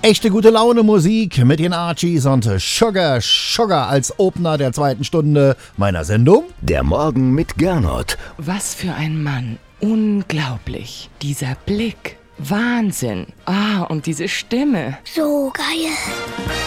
Echte gute Laune Musik mit den Archies und Sugar Sugar als Opener der zweiten Stunde meiner Sendung. Der Morgen mit Gernot. Was für ein Mann. Unglaublich. Dieser Blick. Wahnsinn. Und diese Stimme. So geil.